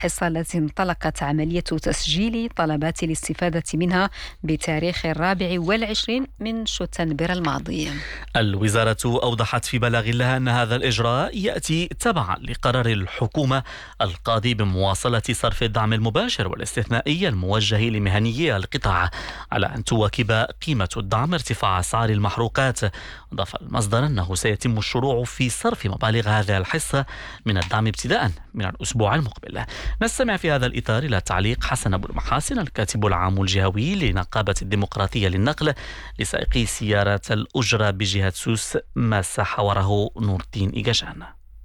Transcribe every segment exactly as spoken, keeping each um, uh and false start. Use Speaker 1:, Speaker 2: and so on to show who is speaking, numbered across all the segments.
Speaker 1: الحصة التي انطلقت عملية تسجيل طلبات الاستفادة منها بتاريخ الرابع والعشرين من شتنبر الماضي.
Speaker 2: الوزارة أوضحت في بلاغ لها أن هذا الإجراء يأتي تبعا لقرار الحكومة القاضي بمواصلة صرف الدعم المباشر والاستثنائي الموجه لمهنيي القطاع على أن تواكب قيمة الدعم ارتفاع أسعار المحروقات. أضاف المصدر أنه سيتم الشروع في صرف مبالغ هذه الحصة من الدعم ابتداء من الأسبوع المقبل. نستمع في هذا الإطار إلى تعليق حسن أبو المحاسن الكاتب العام الجهوي لنقابة الديمقراطية للنقل لسائقي سيارات الأجرة بجهة سوس، ما حوره نور الدين إيجاجان.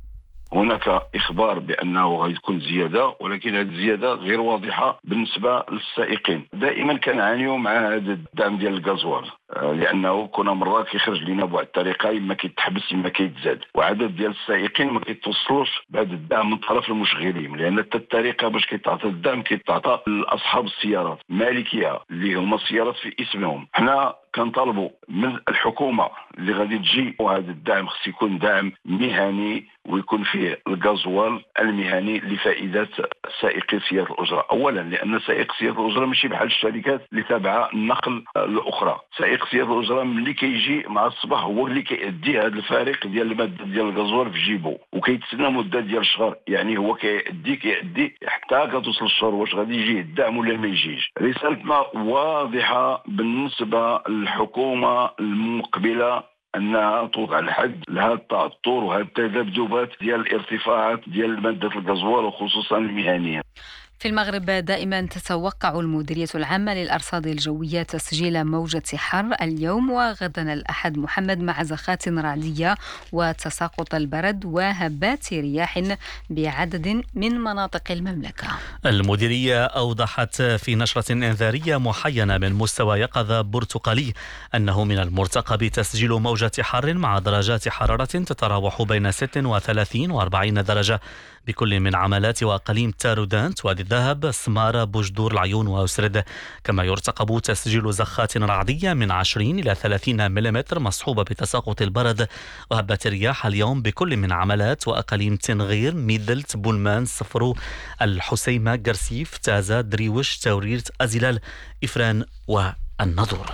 Speaker 3: هناك إخبار بأنه غيكون زيادة، ولكن هذه الزيادة غير واضحة بالنسبة للسائقين. دائما كنعانيو مع هذا الدعم ديال الغازوال، لأنه كنا مرات كيخرج لنا بواحد الطريقة إما كيتحبس إما كيتزاد، وعدد ديال السائقين ما كيتوصلوش بهذا الدعم من طرف المشغلين، لأن الطريقة باش كيتعطى الدعم كيتعطى لأصحاب السيارات مالكيها اللي هما السيارات في اسمهم. حنا كنطالبوا من الحكومة اللي غادي تجي وهذا الدعم خص يكون دعم مهني ويكون فيه الغازوال المهني لفائدة سائقي سيارة الأجرة. أولا لأن سائق سيارة الأجرة ماشي بحال الشركات اللي تابعة النقل الأخرى. سائق سيارة الأجرة ملي كيجي مع الصباح هو اللي كيأدي هذا الفارق ديال المادة ديال الغازوال في جيبو، وكيتسنى مدة ديال شهر، يعني هو كيأدي كيأدي حتى كتوصل الشهر واش غادي يجي الدعم ولا ما يجيش. رسالتنا واضحة بالنسبة للحكومة المقبلة أنها توضع الحد لهذا التعثر وهذه التذبذبات ديال الارتفاعات ديال مادة الغازوال وخصوصا المهنية.
Speaker 1: في المغرب دائما تتوقع المديرية العامة للأرصاد الجوية تسجيل موجة حر اليوم وغدا الأحد محمد مع زخات رعدية وتساقط البرد وهبات رياح بعدد من مناطق المملكة.
Speaker 2: المديرية أوضحت في نشرة إنذارية محينة من مستوى يقظة برتقالي أنه من المرتقب تسجيل موجة حر مع درجات حرارة تتراوح بين ستة وثلاثين وأربعين درجة بكل من عملات وأقاليم تارودانت، وادي الذهب، سمارة، بوجدور العيون وأسرد. كما يرتقب تسجيل زخات رعدية من عشرين إلى ثلاثين ملم مصحوبة بتساقط البرد وهبات الرياح اليوم بكل من عملات وأقاليم تنغير، ميدلت، بولمان، صفرو، الحسيمة، قرسيف، تازة، دريوش، توريرت، أزلال، إفران والنظور.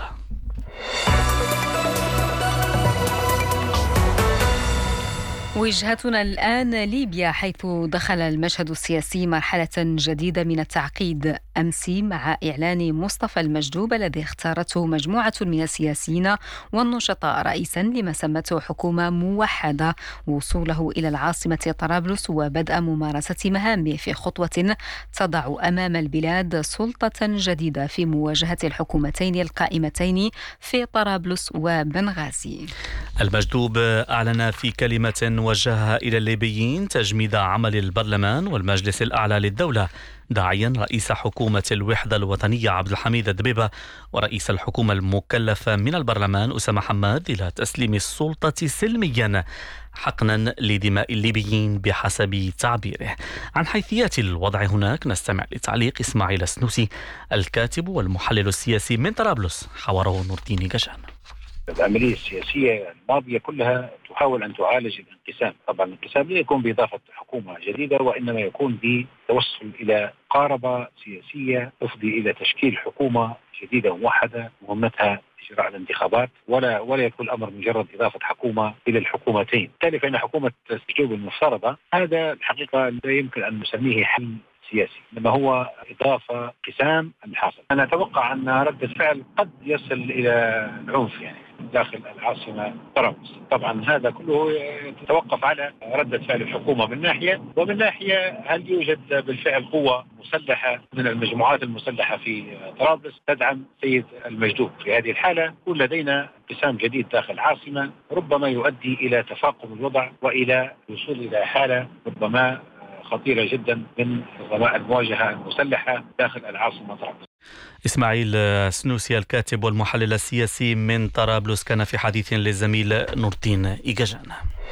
Speaker 1: وجهتنا الآن ليبيا، حيث دخل المشهد السياسي مرحلة جديدة من التعقيد أمس مع إعلان مصطفى المجدوب الذي اختارته مجموعة من السياسيين والنشطاء رئيسا لما سمته حكومة موحدة، وصوله إلى العاصمة طرابلس وبدء ممارسة مهامه في خطوة تضع أمام البلاد سلطة جديدة في مواجهة الحكومتين القائمتين في طرابلس وبنغازي.
Speaker 2: المجدوب أعلن في كلمة وجهها إلى الليبيين تجميد عمل البرلمان والمجلس الأعلى للدولة، داعيا رئيس حكومة الوحدة الوطنية عبد الحميد الدبيبة ورئيس الحكومة المكلفة من البرلمان أسامة حماد إلى تسليم السلطة سلميا حقنا لدماء الليبيين بحسب تعبيره. عن حيثيات الوضع هناك نستمع لتعليق إسماعيل السنوسي الكاتب والمحلل السياسي من طرابلس، حوره نور الدين إيجاجان.
Speaker 4: العملية السياسية الماضية كلها تحاول أن تعالج الانقسام. طبعا الانقسام لا يكون بإضافة حكومة جديدة، وإنما يكون بتوصل إلى مقاربة سياسية تفضي إلى تشكيل حكومة جديدة موحدة مهمتها إجراء الانتخابات، ولا ولا يكون الأمر مجرد إضافة حكومة إلى الحكومتين. بالتالي فإن حكومة الجوب المفترضة هذا الحقيقة لا يمكن أن نسميه حل سياسي، إنما هو إضافة قسام الحاصل. أنا أتوقع أن ردة فعل قد يصل إلى العنف يعني داخل العاصمة طرابلس. طبعا هذا كله يتوقف على ردة فعل الحكومة من ناحية، ومن ناحية هل يوجد بالفعل قوة مسلحة من المجموعات المسلحة في طرابلس تدعم سيد المجدوب. في هذه الحالة يكون لدينا انقسام جديد داخل العاصمة ربما يؤدي إلى تفاقم الوضع وإلى الوصول إلى حالة ربما خطيرة جدا من نظام المواجهة المسلحة داخل العاصمة طرابلس.
Speaker 2: إسماعيل السنوسي الكاتب والمحلل السياسي من طرابلس كان في حديث للزميل نور الدين إيجاجان.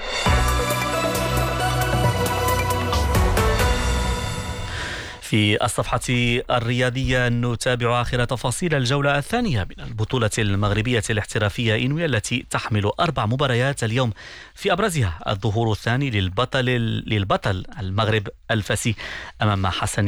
Speaker 2: في الصفحة الرياضية نتابع آخر تفاصيل الجولة الثانية من البطولة المغربية الاحترافية إنويا التي تحمل أربع مباريات اليوم، في أبرزها الظهور الثاني للبطل للبطل المغرب الفاسي أمام حسن